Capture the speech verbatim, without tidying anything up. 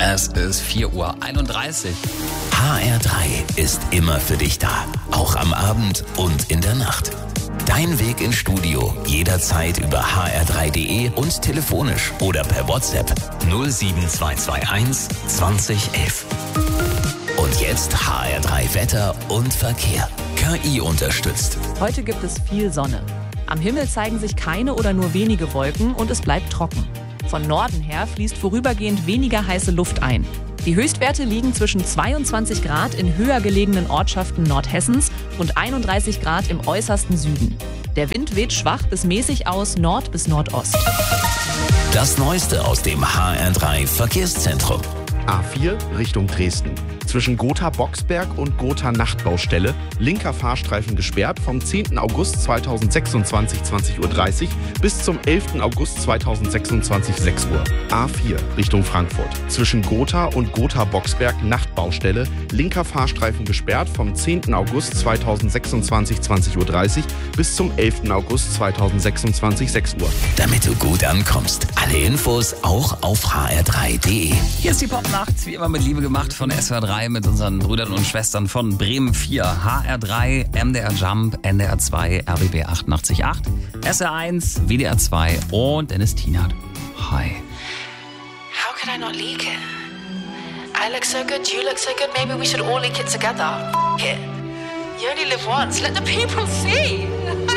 Es ist vier Uhr einunddreißig. H R drei ist immer für dich da. Auch am Abend und in der Nacht. Dein Weg ins Studio jederzeit über h r drei punkt d e und telefonisch oder per WhatsApp null sieben zwei zwei eins zwanzig elf. Und jetzt H R drei Wetter und Verkehr. K I unterstützt. Heute gibt es viel Sonne. Am Himmel zeigen sich keine oder nur wenige Wolken und es bleibt trocken. Von Norden her fließt vorübergehend weniger heiße Luft ein. Die Höchstwerte liegen zwischen zweiundzwanzig Grad in höher gelegenen Ortschaften Nordhessens und einunddreißig Grad im äußersten Süden. Der Wind weht schwach bis mäßig aus Nord- bis Nordost. Das Neueste aus dem H R drei Verkehrszentrum. A vier Richtung Dresden. Zwischen Gotha-Boxberg und Gotha-Nachtbaustelle. Linker Fahrstreifen gesperrt vom zehnten August zweitausendsechsundzwanzig zwanzig Uhr dreißig bis zum elften August zweitausendsechsundzwanzig sechs Uhr. A vier Richtung Frankfurt. Zwischen Gotha und Gotha-Boxberg Nachtbaustelle. Linker Fahrstreifen gesperrt vom zehnten August zweitausendsechsundzwanzig zwanzig Uhr dreißig bis zum elften August zweitausendsechsundzwanzig sechs Uhr. Damit du gut ankommst. Alle Infos auch auf h r drei punkt d e. Hier ist die Popnacht, wie immer mit Liebe gemacht von S W R drei mit unseren Brüdern und Schwestern von Bremen vier, H R drei, M D R Jump, N D R zwei, R B B achtundachtzig Komma acht, S R eins, W D R zwei und Dennis Tienert. Hi. How could I not leak it? I look so good, you look so good, maybe we should all leak it together. F- it. You only live once, let the people see.